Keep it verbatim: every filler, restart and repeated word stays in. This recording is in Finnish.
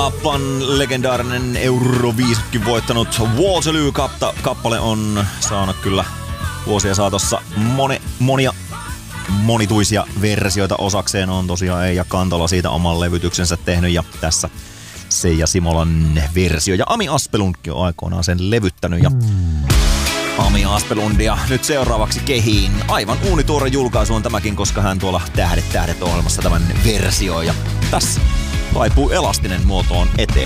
Kappan legendaarinen Euroviisutkin voittanut Waterloo-kappale on saanut kyllä vuosien saatossa moni, monia monituisia versioita osakseen. On tosiaan Eija Kantola siitä oman levytyksensä tehnyt ja tässä Seija Simolan versio. Ja Ami Aspelundkin on aikoinaan sen levyttänyt ja Ami Aspelundia nyt seuraavaksi kehiin. Aivan uunituore julkaisu on tämäkin, koska hän tuolla Tähdet tähdet -ohjelmassa tämän versioi. Ja tässä vaipuu elastinen muotoon eteen.